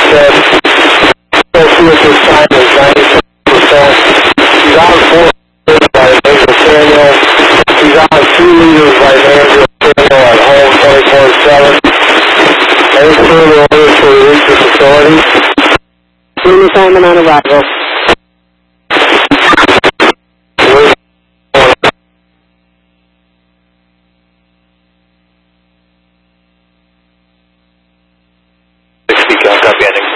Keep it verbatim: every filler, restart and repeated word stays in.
said, go through at this time is ninety-six percent. He's on four liters by Major Samuel. He's on two liters by Major Samuel at home twenty-four seven. Any further orders for the research facility? Unit Simon on arrival. sixty, copy ending.